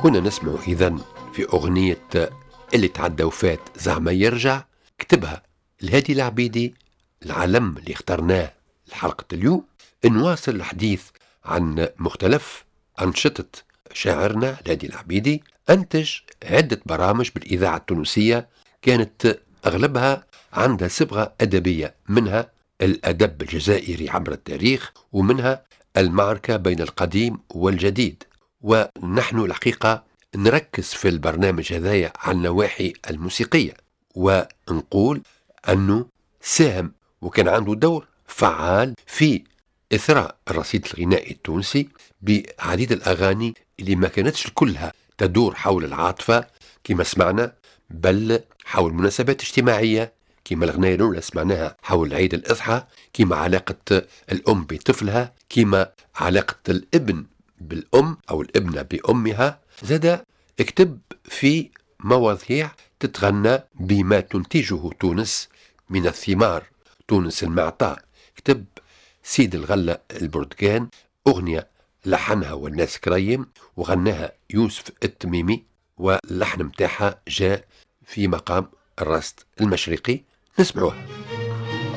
كنا نسمع إذن في أغنية اللي تعدى وفات زعما يرجع، كتبها الهادي العبيدي، العلم اللي اخترناه لحلقة اليوم. نواصل الحديث عن مختلف أنشطة شاعرنا الهادي العبيدي. أنتج عدة برامج بالإذاعة التونسية، كانت أغلبها عندها صبغة أدبية، منها الأدب الجزائري عبر التاريخ، ومنها المعركة بين القديم والجديد. ونحن الحقيقة نركز في البرنامج هذايا على النواحي الموسيقية، ونقول أنه ساهم وكان عنده دور فعال في إثراء الرصيد الغنائي التونسي بعديد الأغاني اللي ما كانتش كلها تدور حول العاطفة كما سمعنا، بل حول مناسبات اجتماعية، كما الأغنية الأولى سمعناها حول عيد الأضحى، كما علاقة الأم بطفلها، كما علاقة الابن بالأم أو الابنة بأمها. زاد اكتب في مواضيع تتغنى بما تنتجه تونس من الثمار، تونس المعطاء. كتب سيد الغلة البرتقان، أغنية لحنها والناس كريم وغناها يوسف التميمي، واللحن متاعها جاء في مقام الرصد المشرقي. نسمعوها.